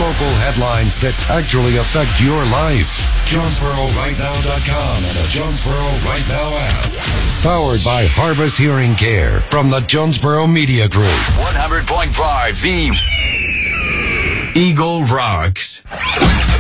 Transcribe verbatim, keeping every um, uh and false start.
Local headlines that actually affect your life. Jonesboro Right Now dot com and the Jonesboro Right Now app. Powered by Harvest Hearing Care from the Jonesboro Media Group. one hundred point five The Eagle Rocks.